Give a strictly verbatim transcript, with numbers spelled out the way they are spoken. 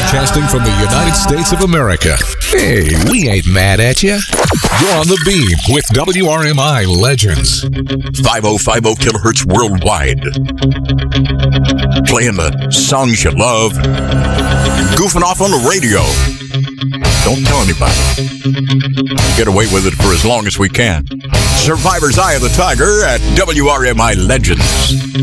Broadcasting from the United States of America. Hey, we ain't mad at you. You're on the beam with W R M I Legends. five oh five oh kilohertz worldwide. Playing the songs you love. Goofing off on the radio. Don't tell anybody. Get away with it for as long as we can. Survivor's Eye of the Tiger at W R M I Legends.